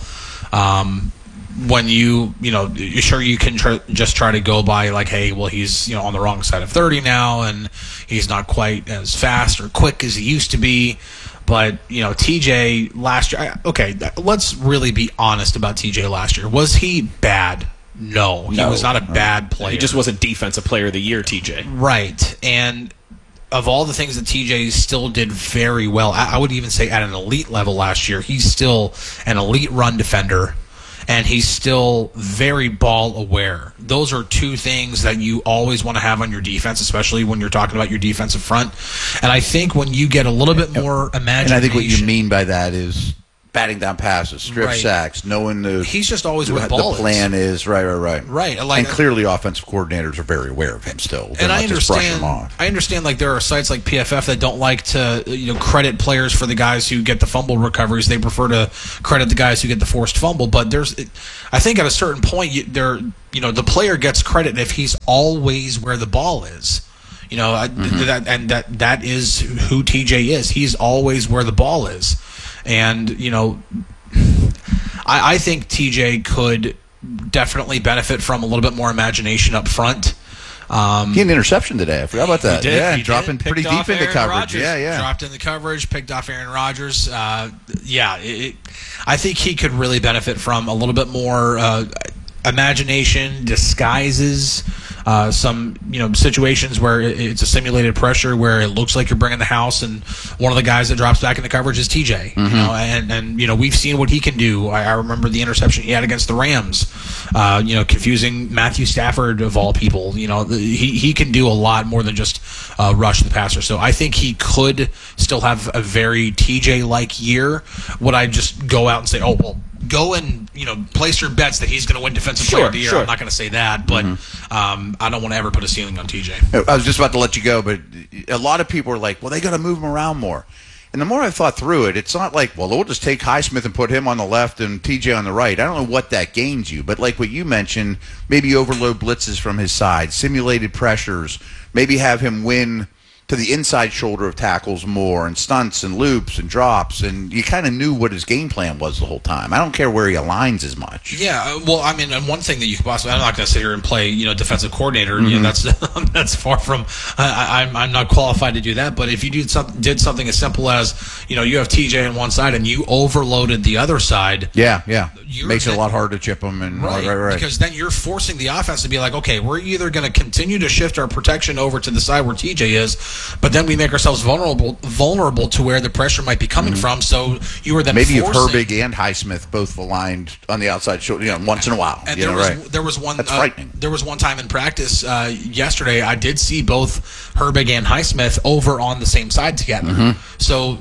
When you can just try to go by like, hey, well, he's on the wrong side of 30 now, and he's not quite as fast or quick as he used to be. But TJ last year. Okay, let's really be honest about TJ last year. Was he bad? No, he was not a bad player. He just wasn't Defensive Player of the Year, TJ. Right, and of all the things that TJ still did very well, I would even say at an elite level last year, he's still an elite run defender, and he's still very ball aware. Those are two things that you always want to have on your defense, especially when you're talking about your defensive front. And I think when you get a little bit more imagination. And I think what you mean by that is batting down passes, strip sacks, knowing he's just always where the ball plan is. Right. Right. And clearly offensive coordinators are very aware of him still. And I understand like there are sites like PFF that don't like to credit players for the guys who get the fumble recoveries. They prefer to credit the guys who get the forced fumble. But I think at a certain point the player gets credit if he's always where the ball is. That is who TJ is. He's always where the ball is. And, I think TJ could definitely benefit from a little bit more imagination up front. He had an interception today. I forgot about that. He did. Yeah, he dropping did. pretty deep into coverage. Rodgers. Yeah. Dropped in the coverage, picked off Aaron Rodgers. I think he could really benefit from a little bit more imagination, disguises, some situations where it's a simulated pressure where it looks like you're bringing the house, and one of the guys that drops back into coverage is TJ. And we've seen what he can do. I remember the interception he had against the Rams, confusing Matthew Stafford of all people. He can do a lot more than just rush the passer. So I think he could still have a very TJ-like year. Would I just go out and say, oh, well, go and place your bets that he's going to win Defensive Player of the Year? I'm not going to say that, but I don't want to ever put a ceiling on TJ. I was just about to let you go, but a lot of people are like, well, they got to move him around more. And the more I've thought through it, it's not like, well, we'll just take Highsmith and put him on the left and TJ on the right. I don't know what that gains you, but like what you mentioned, maybe overload blitzes from his side, simulated pressures, maybe have him win to the inside shoulder of tackles more, and stunts and loops and drops, and you kind of knew what his game plan was the whole time. I don't care where he aligns as much. Yeah, well, I mean, and one thing that you could possibly, I'm not going to sit here and play, defensive coordinator. That's far from. I'm not qualified to do that. But if you did something as simple as, you have TJ on one side and you overloaded the other side. Yeah, makes it a lot harder to chip them. And right. Because then you're forcing the offense to be like, okay, we're either going to continue to shift our protection over to the side where TJ is, but then we make ourselves vulnerable to where the pressure might be coming from. So you were then maybe if Herbig and Highsmith both aligned on the outside shoulder, once in a while. And there was one. That's frightening. There was one time in practice yesterday I did see both Herbig and Highsmith over on the same side together. So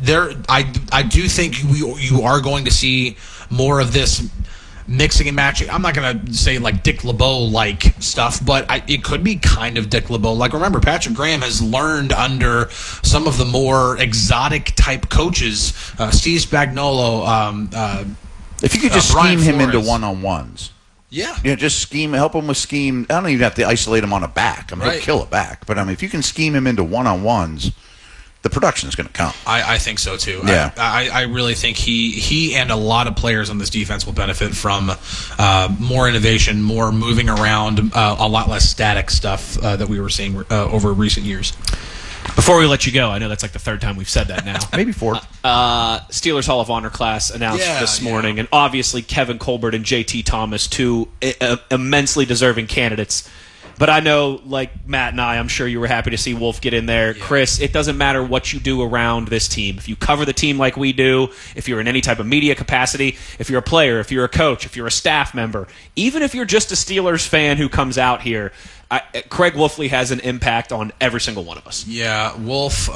I do think you are going to see more of this mixing and matching. I'm not going to say like Dick LeBeau-like stuff, but it could be kind of Dick LeBeau. Like, remember, Patrick Graham has learned under some of the more exotic type coaches, Steve Spagnuolo. If you could just Brian scheme him Flores. into one-on-ones. Yeah. Just help him with scheme. I don't even have to isolate him on a back. I mean, he'll kill a back. But, if you can scheme him into one-on-ones, the production is going to come. I think so too. Yeah. I really think he and a lot of players on this defense will benefit from more innovation, more moving around, a lot less static stuff that we were seeing over recent years. Before we let you go, I know that's like the third time we've said that now. Maybe fourth. Steelers Hall of Honor class announced this morning, and obviously Kevin Colbert and J.T. Thomas, two immensely deserving candidates. But I know, like Matt and I'm sure you were happy to see Wolf get in there. Yeah. Chris, it doesn't matter what you do around this team. If you cover the team like we do, if you're in any type of media capacity, if you're a player, if you're a coach, if you're a staff member, even if you're just a Steelers fan who comes out here, Craig Wolfley has an impact on every single one of us. Yeah, Wolf...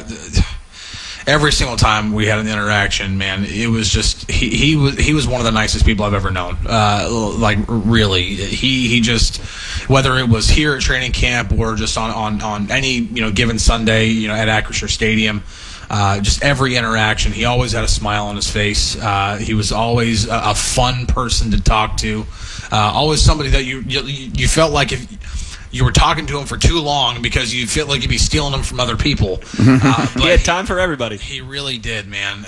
every single time we had an interaction, man, it was just he was one of the nicest people I've ever known. Like, really, he just, whether it was here at training camp or just on any given Sunday at Acrisure Stadium, just every interaction, he always had a smile on his face. He was always a fun person to talk to. Always somebody that you felt like if you were talking to him for too long because you feel like you'd be stealing him from other people. But he had time for everybody. He really did, man.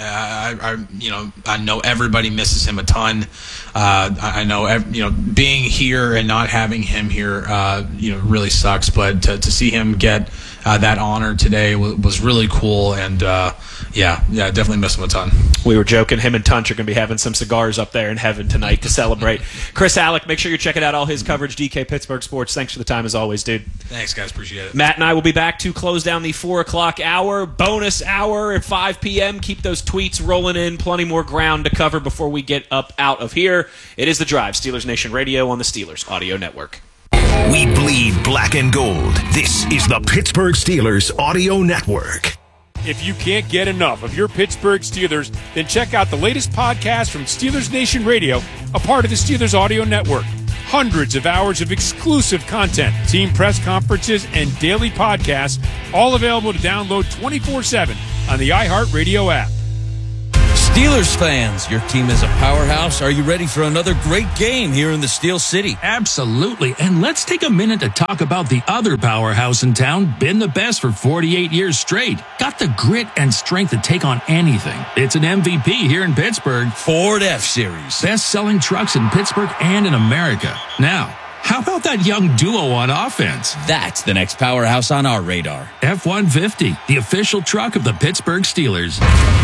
I know everybody misses him a ton. I know, being here and not having him here, really sucks. But to see him get that honor today was really cool, and definitely miss him a ton. We were joking, him and Tunch are going to be having some cigars up there in heaven tonight to celebrate. Chris Halleck, make sure you're checking out all his coverage, DK Pittsburgh Sports. Thanks for the time as always, dude. Thanks, guys. Appreciate it. Matt and I will be back to close down the 4 o'clock hour, bonus hour at 5 p.m. Keep those tweets rolling in. Plenty more ground to cover before we get up out of here. It is The Drive, Steelers Nation Radio on the Steelers Audio Network. We bleed black and gold. This is the Pittsburgh Steelers Audio Network. If you can't get enough of your Pittsburgh Steelers, then check out the latest podcast from Steelers Nation Radio, a part of the Steelers Audio Network. Hundreds of hours of exclusive content, team press conferences, and daily podcasts, all available to download 24/7 on the iHeartRadio app. Steelers fans, your team is a powerhouse. Are you ready for another great game here in the Steel City? Absolutely. And let's take a minute to talk about the other powerhouse in town, been the best for 48 years straight. Got the grit and strength to take on anything. It's an MVP here in Pittsburgh. Ford F-Series. Best-selling trucks in Pittsburgh and in America. Now, how about that young duo on offense? That's the next powerhouse on our radar. F-150, the official truck of the Pittsburgh Steelers.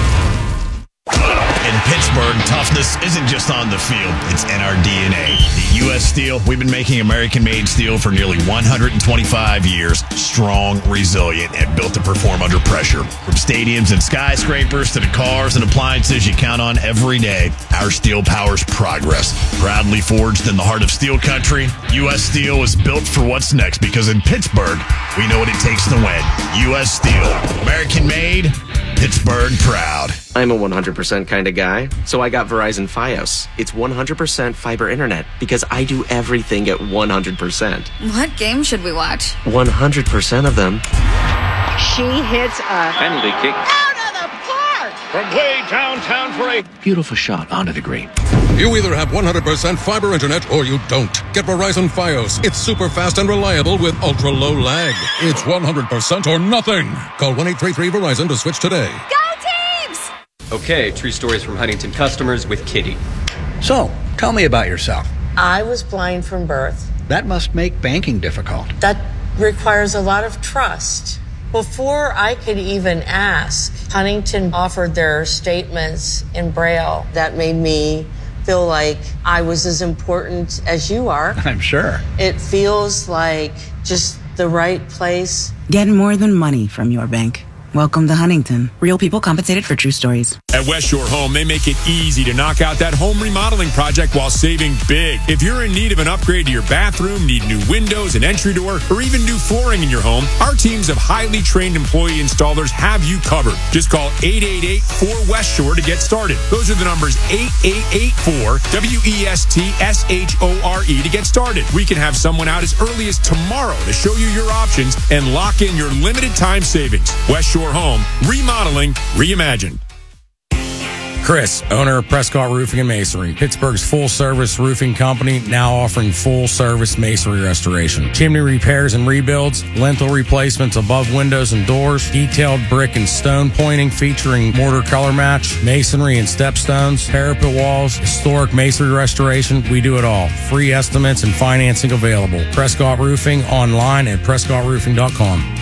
In Pittsburgh, toughness isn't just on the field, it's in our DNA. At U.S. Steel, we've been making American-made steel for nearly 125 years. Strong, resilient, and built to perform under pressure. From stadiums and skyscrapers to the cars and appliances you count on every day, our steel powers progress. Proudly forged in the heart of steel country, U.S. Steel is built for what's next because in Pittsburgh, we know what it takes to win. U.S. Steel, American-made, Pittsburgh proud. I'm a 100% kind of guy, so I got Verizon Fios. It's 100% fiber internet because I do everything at 100%. What game should we watch? 100% of them. She hits a Penalty kick. out of the park. From way downtown for a Beautiful shot onto the green. You either have 100% fiber internet or you don't. Get Verizon Fios. It's super fast and reliable with ultra low lag. It's 100% or nothing. Call 1-833-VERIZON to switch today. Go Teams! Okay, true stories from Huntington customers with Kitty. So, tell me about yourself. I was blind from birth. That must make banking difficult. That requires a lot of trust. Before I could even ask, Huntington offered their statements in Braille. That made me feel like I was as important as you are. I'm sure. It feels like just the right place. Get more than money from your bank. Welcome to Huntington. Real people compensated for true stories. At West Shore Home, they make it easy to knock out that home remodeling project while saving big. If you're in need of an upgrade to your bathroom, need new windows, an entry door, or even new flooring in your home, our teams of highly trained employee installers have you covered. Just call 888-4West Shore to get started. Those are the numbers 8884-WESTSHORE to get started. We can have someone out as early as tomorrow to show you your options and lock in your limited time savings. West Shore Home, remodeling, reimagined. Chris, owner of Prescott Roofing and Masonry, Pittsburgh's full-service roofing company, now offering full-service masonry restoration. Chimney repairs and rebuilds, lintel replacements above windows and doors, detailed brick and stone pointing featuring mortar color match, masonry and stepstones, parapet walls, historic masonry restoration. We do it all. Free estimates and financing available. Prescott Roofing online at PrescottRoofing.com.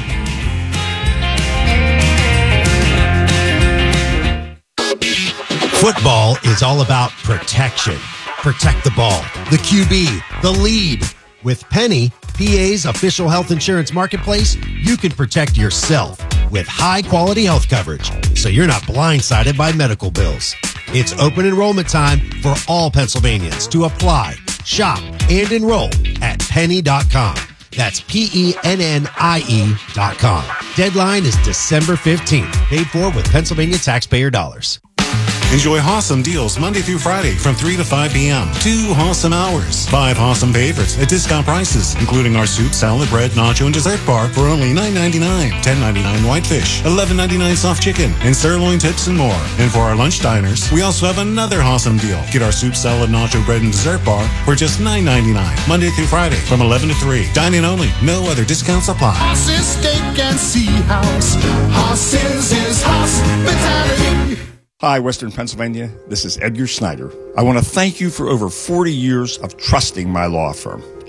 Football is all about protection. Protect the ball, the QB, the lead. With Penny, PA's official health insurance marketplace, you can protect yourself with high-quality health coverage so you're not blindsided by medical bills. It's open enrollment time for all Pennsylvanians to apply, shop, and enroll at penny.com. That's PENNIE.com. Deadline is December 15th. Paid for with Pennsylvania taxpayer dollars. Enjoy awesome deals Monday through Friday from 3 to 5 p.m. 2 awesome hours. 5 awesome favorites at discount prices, including our soup, salad, bread, nacho, and dessert bar for only $9.99. $10.99 whitefish, $11.99 soft chicken, and sirloin tips and more. And for our lunch diners, we also have another awesome deal. Get our soup, salad, nacho, bread, and dessert bar for just $9.99. Monday through Friday from 11 to 3. Dine-in only. No other discounts apply. Horses, steak, and sea house. Horses is hospitality. Hi, Western Pennsylvania. This is Edgar Snyder. I want to thank you for over 40 years of trusting my law firm.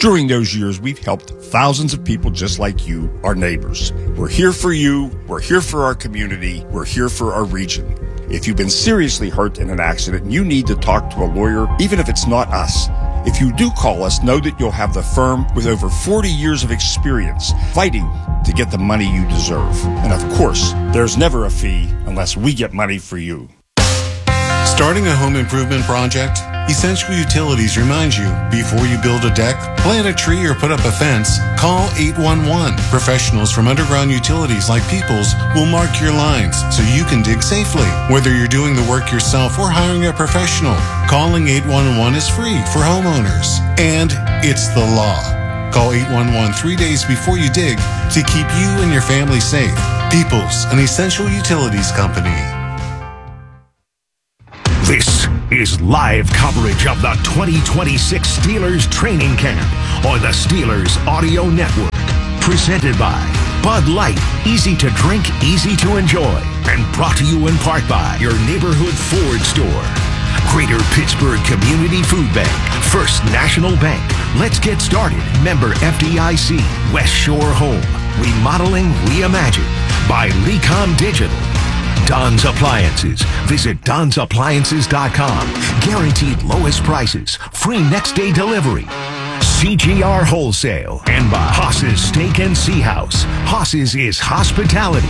During those years, we've helped thousands of people just like you, our neighbors. We're here for you. We're here for our community. We're here for our region. If you've been seriously hurt in an accident and you need to talk to a lawyer, even if it's not us, if you do call us, know that you'll have the firm with over 40 years of experience fighting to get the money you deserve. And of course, there's never a fee unless we get money for you. Starting a home improvement project? Essential Utilities reminds you, before you build a deck, plant a tree, or put up a fence, call 811. Professionals from Underground Utilities like Peoples will mark your lines so you can dig safely. Whether you're doing the work yourself or hiring a professional, calling 811 is free for homeowners. And it's the law. Call 811 3 days before you dig to keep you and your family safe. Peoples, an Essential Utilities company. This is live coverage of the 2026 Steelers training camp on the Steelers Audio Network. Presented by Bud Light, easy to drink, easy to enjoy. And brought to you in part by your neighborhood Ford store. Greater Pittsburgh Community Food Bank, First National Bank. Let's get started. Member FDIC, West Shore Home. Remodeling reimagined by Lecom Digital. Don's Appliances. Visit Don'sAppliances.com. Guaranteed lowest prices. Free next day delivery. CGR Wholesale. And by Haas's Steak and Sea House. Haas's is hospitality.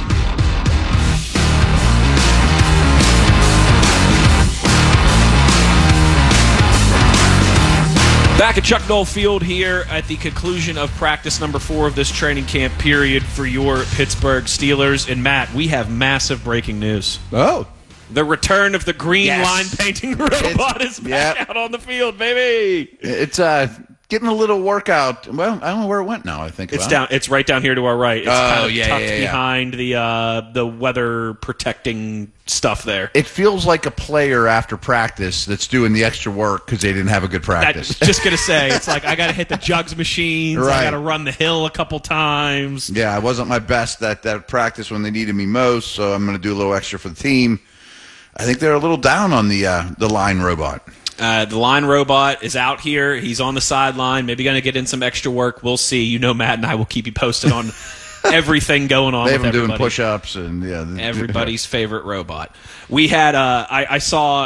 Back at Chuck Noll Field here at the conclusion of practice number 4 of this training camp period for your Pittsburgh Steelers. And Matt, we have massive breaking news. Oh. The return of the green line painting robot is back out on the field, baby. It's getting a little workout. Well, I don't know where it went now. I think it's down. It's right down here to our right. It's kind of tucked yeah. behind the weather protecting stuff there. It feels like a player after practice that's doing the extra work because they didn't have a good practice. I was just gonna say, it's like I got to hit the jugs machines. Right. I got to run the hill a couple times. Yeah, I wasn't my best that practice when they needed me most, so I'm going to do a little extra for the team. I think they're a little down on the line robot. The line robot is out here. He's on the sideline. Maybe going to get in some extra work. We'll see. You know, Matt and I will keep you posted on everything going on. They have with him doing everybody. push-ups and Everybody's favorite robot. We had I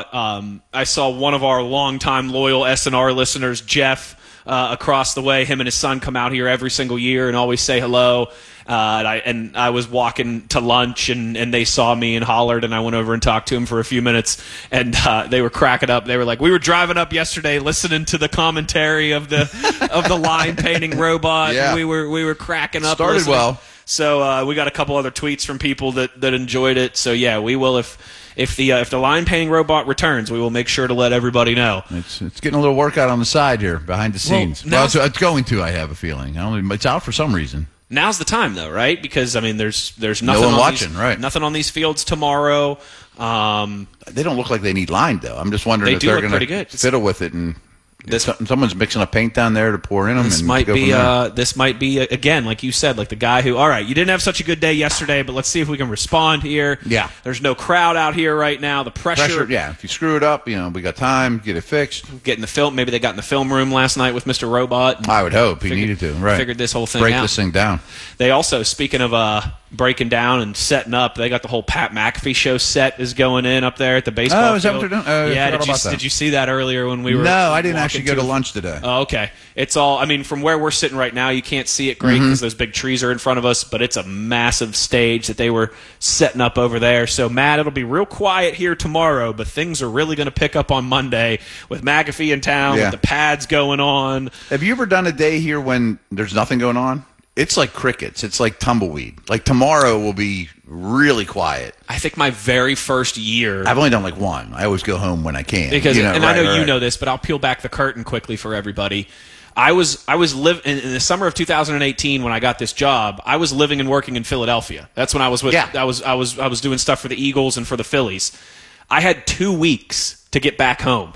saw one of our longtime loyal SNR listeners, Jeff, across the way. Him and his son come out here every single year and always say hello. And I was walking to lunch and they saw me and hollered, and I went over and talked to him for a few minutes, and they were cracking up. They were like, "We were driving up yesterday listening to the commentary of the line painting robot. Yeah. We were cracking up." Started listening. well. So we got a couple other tweets from people that enjoyed it. So yeah, we will if the line painting robot returns, we will make sure to let everybody know. It's getting a little workout on the side here behind the scenes. Well, it's going to. I have a feeling. It's out for some reason. Now's the time, though, right? Because I mean, there's nothing no one on watching, right? Nothing on these fields tomorrow. They don't look like they need lined, though. I'm just wondering if they're going to fiddle with it and. Someone's mixing up paint down there to pour in them. This might be again, like you said, like the guy who. All right, you didn't have such a good day yesterday, but let's see if we can respond here. Yeah, there's no crowd out here right now. The pressure. Yeah, if you screw it up, we got time. Get it fixed. Get in the film. Maybe they got in the film room last night with Mr. Robot. I would hope he needed to. Right, figured this whole thing break out. this thing down. They also, speaking of breaking down and setting up, they got the whole Pat McAfee show set is going in up there at the baseball field. Oh, is that what they're doing? Yeah, did you see that earlier when we were? No, I didn't actually go to lunch today. Oh, okay. It's all, I mean, from where we're sitting right now, you can't see it great because those big trees are in front of us, but it's a massive stage that they were setting up over there. So, Matt, it'll be real quiet here tomorrow, but things are really going to pick up on Monday with McAfee in town, with the pads going on. Have you ever done a day here when there's nothing going on? It's like crickets. It's like tumbleweed. Like tomorrow will be really quiet. I think my very first year. I've only done like one. I always go home when I can. Because, I know you know this, but I'll peel back the curtain quickly for everybody. I was living in the summer of 2018 when I got this job. I was living and working in Philadelphia. That's when I was with. Yeah. I was doing stuff for the Eagles and for the Phillies. I had 2 weeks to get back home.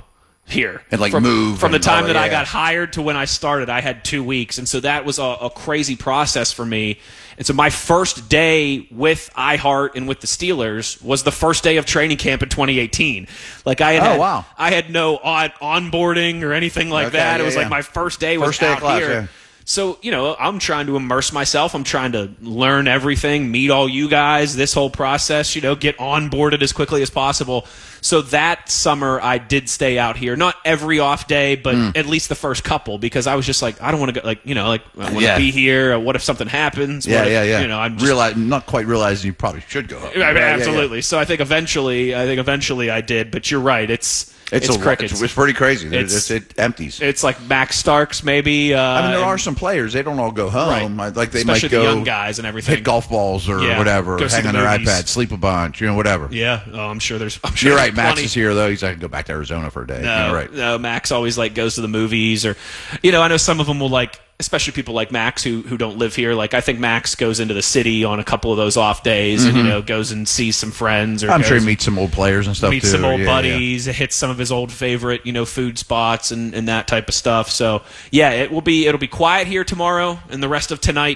here. And, like, from move the and time all that that, I yeah. got hired to when I started, I had 2 weeks. And so that was a crazy process for me. And so my first day with iHeart and with the Steelers was the first day of training camp in 2018. Like I had no onboarding or anything like that. It was like my first day was First day of out class, here. yeah. So, I'm trying to immerse myself. I'm trying to learn everything, meet all you guys, this whole process, get onboarded as quickly as possible. So that summer I did stay out here. Not every off day, but at least the first couple, because I was just like, I don't want to go, I want to be here. What if something happens? Yeah. I'm just, not quite realizing you probably should go up. Absolutely. Yeah. So I think eventually I did, but you're right. It's crickets. It's pretty crazy. It empties. It's like Max Starks, maybe. There are some players. They don't all go home. Right. Like they especially might go the young guys and everything. Hit golf balls or whatever. Hang on their iPad, sleep a bunch, whatever. Yeah. Oh, I'm sure You're right. Max is here though. He's like, go back to Arizona for a day. No, Max always goes to the movies, or I know some of them will especially people like Max who don't live here. Like I think Max goes into the city on a couple of those off days and goes and sees some friends. Or I'm sure he meets some old players and stuff. Meets some old buddies. Hits some of his old favorite food spots and that type of stuff. So yeah, it'll be quiet here tomorrow and the rest of tonight.